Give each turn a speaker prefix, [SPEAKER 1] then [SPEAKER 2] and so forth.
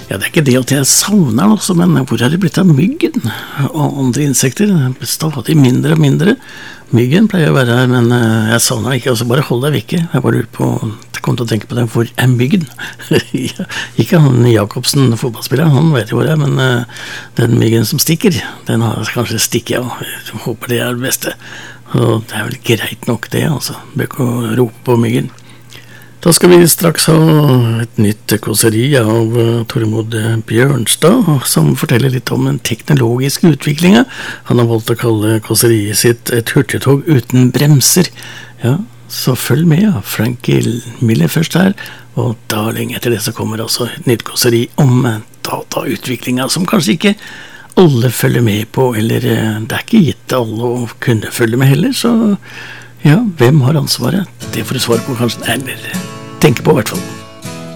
[SPEAKER 1] Ja, det ikke det at jeg savner den også, men hvor det blitt av myggen og andre insekter? Stadig mindre og mindre. Myggen pleier å være her, men jeg savner den ikke. Altså, bare hold deg vekke. Jeg bare lurer på, jeg kom til å tenke på den, hvor myggen? Ikke han Jakobsen, fotballspilleren, han vet jo hvor det men den myggen som stikker, den har kanskje stikket av. Jeg håper det det beste. Og det vel greit nok det, altså. Bør ikke å rope på myggen. Da skal vi straks ha et nytt kåseri av Tormod Bjørnstad, som forteller litt om den teknologiske utviklingen. Han har valgt å kalle kåseriet sitt et hurtigtog uten bremser. Ja, så følg med, ja. Frankie Miller først her, og da lenge etter det så kommer altså et nytt kåseri om datautviklingen, som kanskje ikke alle følger med på, eller det ikke gitt alle å kunne følge med heller, så ja, hvem har ansvaret? Det får du svar på kanskje, eller tenke på i hvert fall.